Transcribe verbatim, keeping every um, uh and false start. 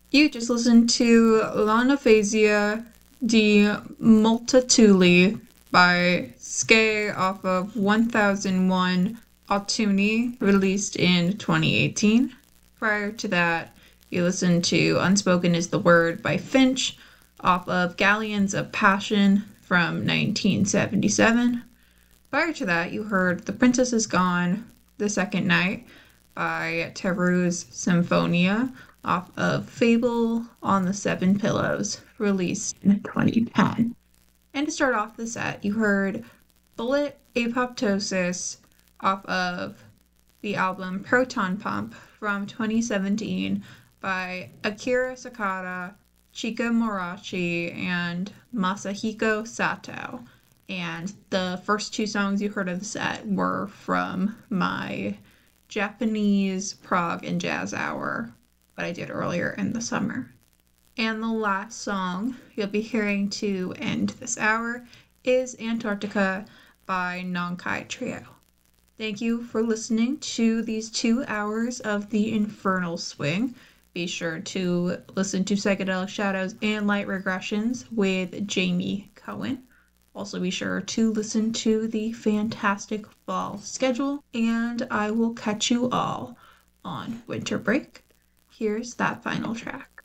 You just listened to L'Anaphasia di Multatuli by Skay off of one thousand one Autuni, released in twenty eighteen. Prior to that, you listened to Unspoken is the Word by Finch off of Galleons of Passion from nineteen seventy-seven. Prior to that, you heard The Princess is Gone, The Second Night by Teru's Symphonia off of Fable on the Seven Pillows, released in twenty ten. And to start off the set, you heard Bullet Apoptosis off of the album Proton Pump from twenty seventeen by Akira Sakata, Chika Morachi, and Masahiko Sato. And the first two songs you heard of the set were from my Japanese prog and jazz hour that I did earlier in the summer. And the last song you'll be hearing to end this hour is Antarctica by Nonkai Trio. Thank you for listening to these two hours of the Infernal Swing. Be sure to listen to Psychedelic Shadows and Light Regressions with Jamie Cohen. Also be sure to listen to the Fantastic Fall schedule, and I will catch you all on winter break. Here's that final track.